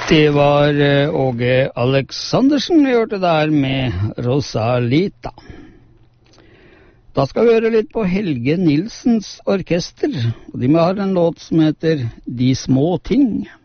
Det var Åge Aleksandersen vi hørte der med Rosalita. Da skal vi høre litt på Helge Nilsens orkester, og de har en låt som heter De små ting.